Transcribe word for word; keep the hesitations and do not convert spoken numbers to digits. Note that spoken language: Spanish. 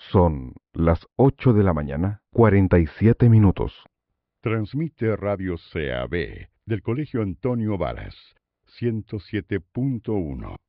Son las ocho de la mañana, cuarenta y siete minutos. Transmite Radio C A B del Colegio Antonio Varas, ciento siete punto uno.